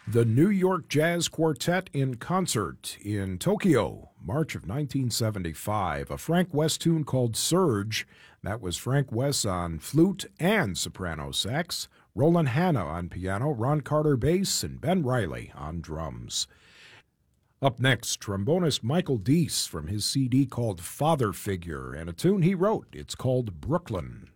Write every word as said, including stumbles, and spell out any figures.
The New York Jazz Quartet in concert in Tokyo, March of nineteen seventy-five. A Frank West tune called Surge. That was Frank West on flute and soprano sax, Roland Hanna on piano, Ron Carter bass, and Ben Riley on drums. Up next, trombonist Michael Deese from his C D called Father Figure, and a tune he wrote. It's called Brooklyn.